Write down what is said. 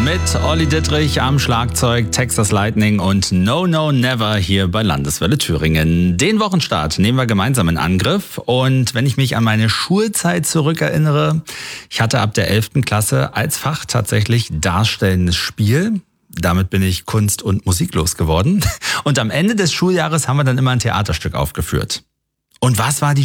mit Olli Dittrich am Schlagzeug, Texas Lightning und No No Never hier bei Landeswelle Thüringen. Den Wochenstart nehmen wir gemeinsam in Angriff und wenn ich mich an meine Schulzeit zurückerinnere, ich hatte ab der 11. Klasse als Fach tatsächlich darstellendes Spiel. Damit bin ich kunst- und musiklos geworden und am Ende des Schuljahres haben wir dann immer ein Theaterstück aufgeführt. Und was war die